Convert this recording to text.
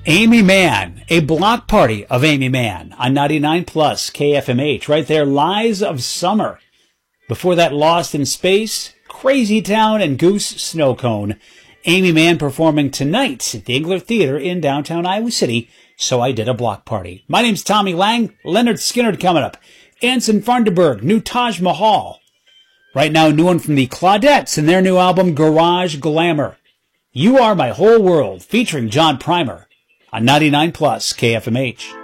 Amy Mann, a block party of Amy Mann on 99 Plus KFMH. Right there, Lies of Summer. Before that, Lost in Space, Crazy Town, and Goose Snow Cone. Amy Mann performing tonight at the Engler Theater in downtown Iowa City. So I did a block party. My name's Tommy Lang. Leonard Skinner coming up. Anson Funderburg, new Taj Mahal. Right now, new one from the Claudettes and their new album, Garage Glamour. You Are My Whole World, featuring John Primer on 99 Plus KFMH.